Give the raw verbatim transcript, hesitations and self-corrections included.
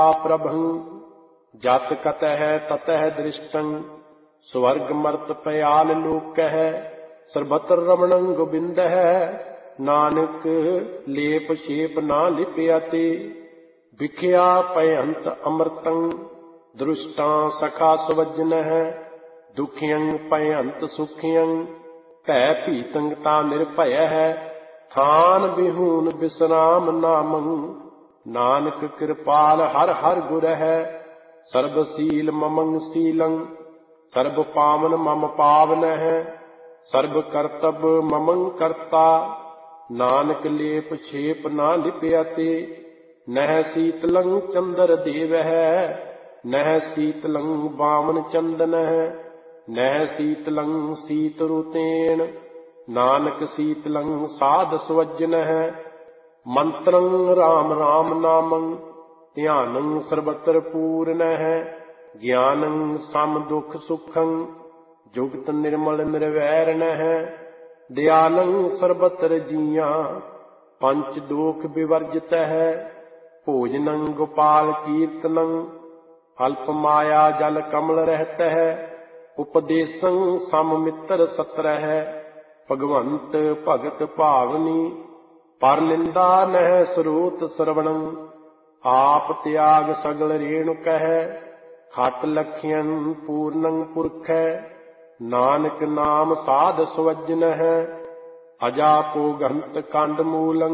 प्रभं जत कतः ततः दृष्टं स्वर्ग मर्त पयाल लोकः सर्वत्र रमणं गोविंदः नानक लेप शेप ना लिप्यते विख्या पयंत अमृतं दृष्टां सखा सुवज्जनः दुखियं पयंत सुखियं तै पीतंगता निर्भयः थान बिहून विश्राम नामं नानक कृपाल हर हर गुर है सर्वशील ममंग शीलं सर्व पावन मम पावन है सर्व कर्तव्य ममंग कर्ता नानक लेप छेप ना लिप्यते नह शीतलं चंद्र देव है नह शीतलं बामन चंदन है नह शीतलं शीत रुतेन नानक शीतलं साध सुवज्जन है मंत्रं राम राम नामं ध्यानं सर्वत्र पूर्ण है ज्ञानं सम दुख सुखं जुगत निर्मल निर्वैरण है दयालं सर्वत्र जिया पंच दोख विवर्जित है भोजनं गोपाल कीर्तनं अल्प माया जल कमल रहत है उपदेशं सम मित्र सत्र है भगवंत भगत भावनी पर निंदा नह स्रोत श्रवणं आप त्याग सगल रेणुक है खट लखियन पूर्णं पुरख है नानक नाम साध सुवज्जन है अजापो गंत कंड मूलं